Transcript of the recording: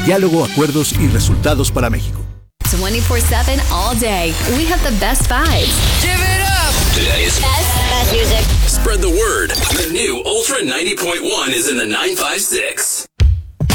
Diálogo, acuerdos y resultados para México. 24/7 all day. We have the best vibes. Give it up! Today's Best music. Spread the word. The new Ultra 90.1 is in the 956.